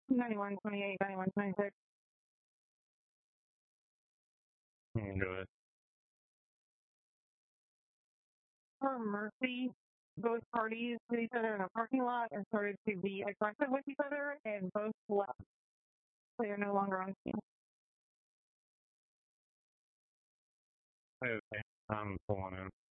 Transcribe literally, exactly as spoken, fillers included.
ninety-one twenty-eight, ninety-one twenty-six. Mm, Go ahead. For mercy, both parties hit each other in a parking lot and started to be aggressive with each other, and both left. They are no longer on scene. Okay, I'm pulling in.